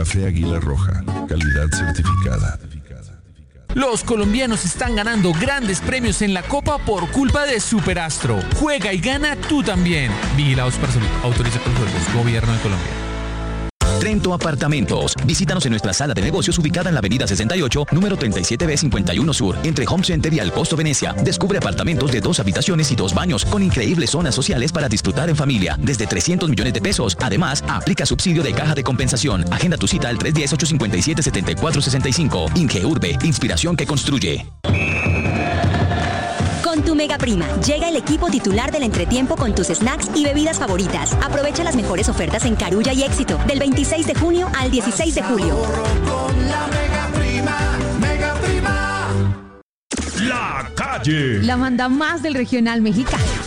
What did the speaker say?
Café Águila Roja, calidad certificada. Los colombianos están ganando grandes premios en la Copa por culpa de Superastro. Juega y gana tú también. Vigilados para Salud. Autoriza con juegos. Gobierno de Colombia. Trento Apartamentos. Visítanos en nuestra sala de negocios ubicada en la avenida 68, número 37B51 Sur, entre Home Center y Alcosto Venecia. Descubre apartamentos de 2 habitaciones y 2 baños, con increíbles zonas sociales para disfrutar en familia, desde 300 millones de pesos. Además, aplica subsidio de caja de compensación. Agenda tu cita al 310-857-7465. Ingeurbe, inspiración que construye. Con tu Mega Prima, llega el equipo titular del entretiempo con tus snacks y bebidas favoritas. Aprovecha las mejores ofertas en Carulla y Éxito, del 26 de junio al 16 de julio. Con la Mega Prima, Mega Prima. La calle. La manda más del regional mexicano.